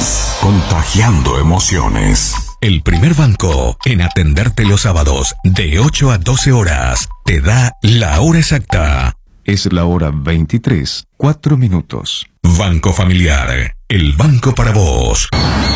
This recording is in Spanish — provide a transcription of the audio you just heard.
Contagiando emociones. El primer banco en atenderte los sábados de 8 a 12 horas te da la hora exacta. Es la hora 23:04. Banco Familiar, el banco para vos.